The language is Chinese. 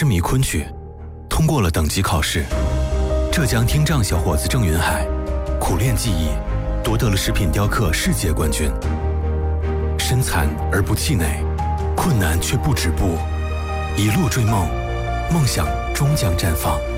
迷昆曲，通过了等级考试。浙江听障小伙子郑云海苦练技艺，夺得了食品雕刻世界冠军。身残而不气馁，困难却不止步，一路追梦，梦想终将绽放。